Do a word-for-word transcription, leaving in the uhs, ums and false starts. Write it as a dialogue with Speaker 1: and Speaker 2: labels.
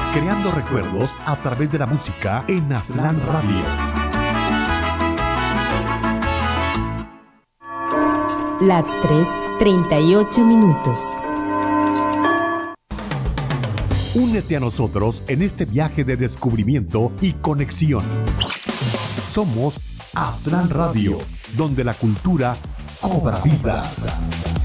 Speaker 1: Creando recuerdos a través de la música en Aztlán Radio.
Speaker 2: Las tres treinta y ocho minutos.
Speaker 1: Únete a nosotros en este viaje de descubrimiento y conexión. Somos Aztlán Radio, donde la cultura cobra vida.